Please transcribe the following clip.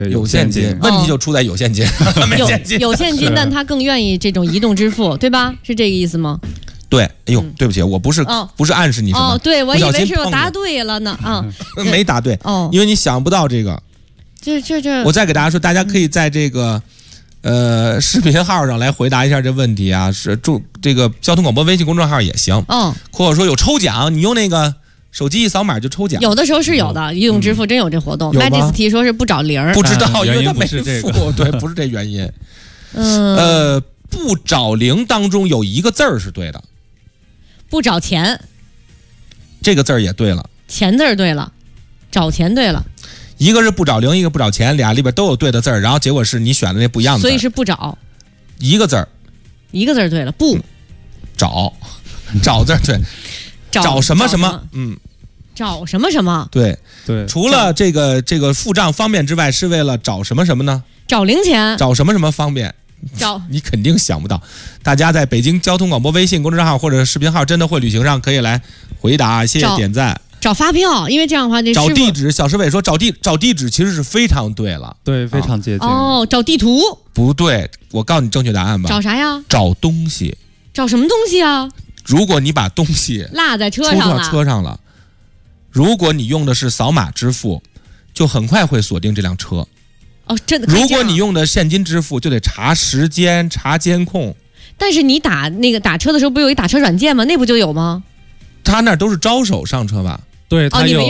有现金，问题就出在有现金，没现金。 有现金，但他更愿意这种移动支付，对吧？是这个意思吗？ 对，哎呦，对不起，我不是暗示你什么。 对，我以为是我答对了呢。 没答对。因为你想不到这个。 这， 我再给大家说，大家可以在这个视频号上来回答一下这问题啊，是这个交通广播微信公众号也行。或者说有抽奖，你用那个手机一扫码就抽奖。 有的时候是有的，移动支付真有这活动。Majesty 说是不找零， 不知道，因为他没付。 对，不是这原因。不找零当中有一个字儿是对的， 不找钱， 这个字儿也对了， 钱字儿对了，找钱对了。 一个是不找零，一个不找钱，俩里边都有对的字儿，然后结果是你选的那不一样的字， 所以是不找， 一个字儿对了，不找字儿对，找什么什么， 找什么什么， 对，除了这个付账方便之外，是为了找什么什么呢？ 找零钱， 找什么什么方便？你肯定想不到，大家在北京交通广播微信公众号或者视频号真的会旅行上可以来回答，谢谢点赞。 找发票，因为这样的话，这找地址，小石伟说找地址其实是非常对了， 对，非常接近。 找地图不对，我告诉你正确答案吧。 找啥呀？ 找东西。 找什么东西啊？ 如果你把东西落在车上了， 如果你用的是扫码支付，就很快会锁定这辆车。 真的。 如果你用的现金支付，就得查时间、查监控。 但是你打车的时候不有一打车软件吗？那不就有吗？ 他那都是招手上车吧？ 对，他有